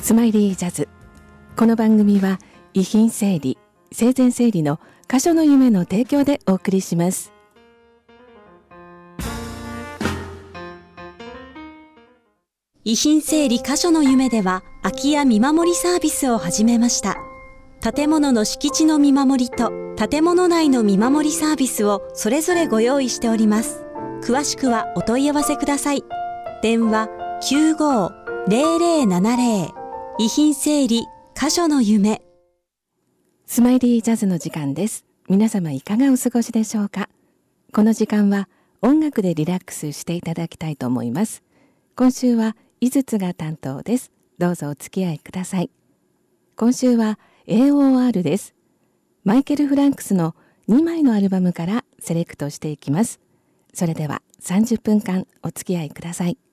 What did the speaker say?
スマイリージャズ。この番組は遺品整理、生前整理の箇所の夢の提供でお送りします。 遺品整理箇所の夢では空き家見守りサービスを始めました。建物の敷地の見守りと建物内の見守りサービスをそれぞれご用意しております。詳しくはお問い合わせください。電話 95-0070 遺品整理箇所の夢。 スマイリージャズの時間です。皆様いかがお過ごしでしょうか。この時間は音楽でリラックスしていただきたいと思います。今週は井筒が担当です。どうぞお付き合いください。今週は AOR です。マイケル・フランクスの2枚のアルバムからセレクトしていきます。それでは30分間お付き合いください。